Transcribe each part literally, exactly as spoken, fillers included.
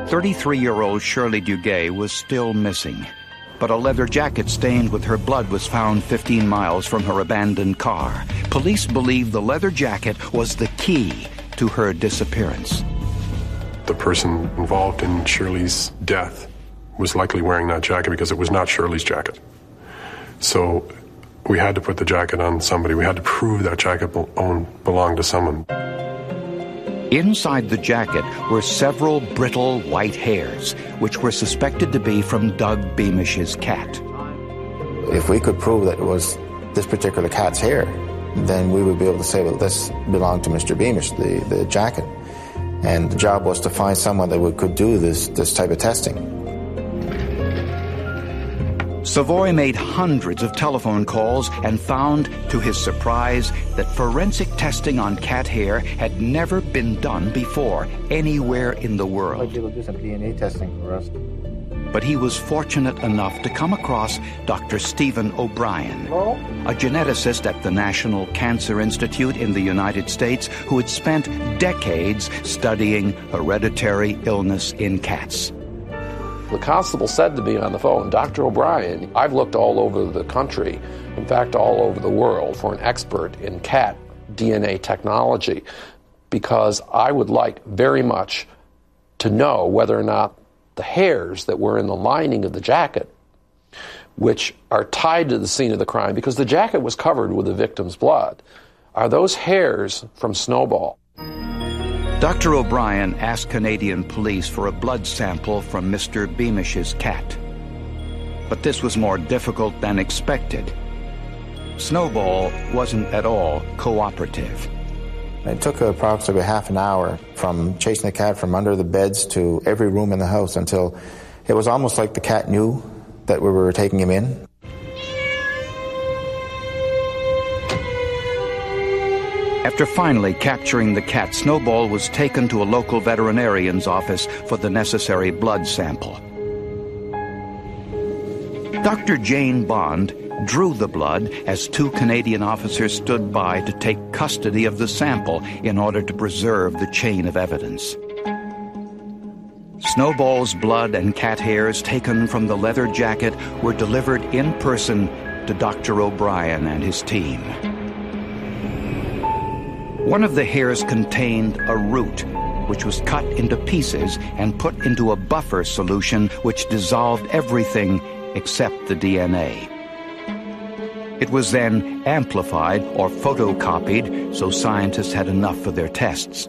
thirty-three-year-old Shirley Duguay was still missing, but a leather jacket stained with her blood was found fifteen miles from her abandoned car. Police believe the leather jacket was the key to her disappearance. The person involved in Shirley's death was likely wearing that jacket because it was not Shirley's jacket. So we had to put the jacket on somebody. We had to prove that jacket belonged to someone. Inside the jacket were several brittle white hairs, which were suspected to be from Doug Beamish's cat. If we could prove that it was this particular cat's hair, then we would be able to say, well, this belonged to Mister Beamish, the, the jacket. And the job was to find someone that would, could do this, this type of testing. Savoy made hundreds of telephone calls and found, to his surprise, that forensic testing on cat hair had never been done before anywhere in the world. I'd like you to do some D N A testing for us. But he was fortunate enough to come across Doctor Stephen O'Brien, a geneticist at the National Cancer Institute in the United States who had spent decades studying hereditary illness in cats. The constable said to me on the phone, Doctor O'Brien, I've looked all over the country, in fact all over the world, for an expert in cat D N A technology, because I would like very much to know whether or not the hairs that were in the lining of the jacket, which are tied to the scene of the crime, because the jacket was covered with the victim's blood, are those hairs from Snowball? Doctor O'Brien asked Canadian police for a blood sample from Mister Beamish's cat. But this was more difficult than expected. Snowball wasn't at all cooperative. It took approximately half an hour from chasing the cat from under the beds to every room in the house until it was almost like the cat knew that we were taking him in. After finally capturing the cat, Snowball was taken to a local veterinarian's office for the necessary blood sample. Doctor Jane Bond drew the blood as two Canadian officers stood by to take custody of the sample in order to preserve the chain of evidence. Snowball's blood and cat hairs taken from the leather jacket were delivered in person to Doctor O'Brien and his team. One of the hairs contained a root, which was cut into pieces and put into a buffer solution which dissolved everything except the D N A. It was then amplified or photocopied, so scientists had enough for their tests.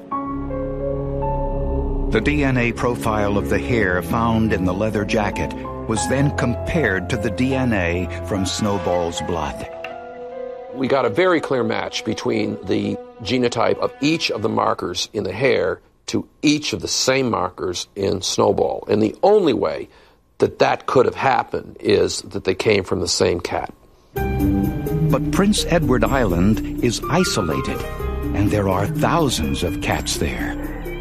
The D N A profile of the hair found in the leather jacket was then compared to the D N A from Snowball's blood. We got a very clear match between the genotype of each of the markers in the hair to each of the same markers in Snowball. And the only way that that could have happened is that they came from the same cat. But Prince Edward Island is isolated, and there are thousands of cats there.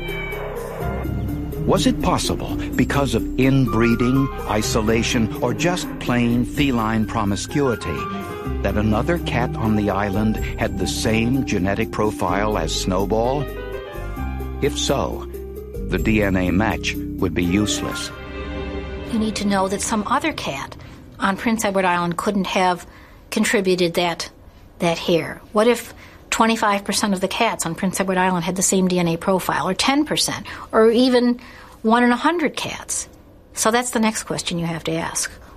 Was it possible, because of inbreeding, isolation, or just plain feline promiscuity, that another cat on the island had the same genetic profile as Snowball? If so, the D N A match would be useless. You need to know that some other cat on Prince Edward Island couldn't have contributed that that hair. What if twenty-five percent of the cats on Prince Edward Island had the same D N A profile, or ten percent, or even one in a hundred cats? So that's the next question you have to ask.